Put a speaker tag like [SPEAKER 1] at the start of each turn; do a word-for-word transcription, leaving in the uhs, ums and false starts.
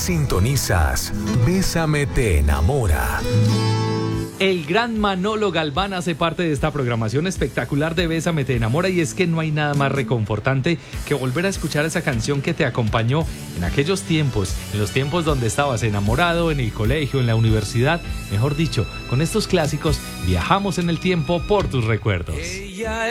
[SPEAKER 1] Sintonizas Bésame te enamora.
[SPEAKER 2] El gran Manolo Galván hace parte de esta programación espectacular de Bésame te enamora, y es que no hay nada más reconfortante que volver a escuchar esa canción que te acompañó en aquellos tiempos, en los tiempos donde estabas enamorado, en el colegio, en la universidad. Mejor dicho, con estos clásicos viajamos en el tiempo por tus recuerdos.
[SPEAKER 3] Ella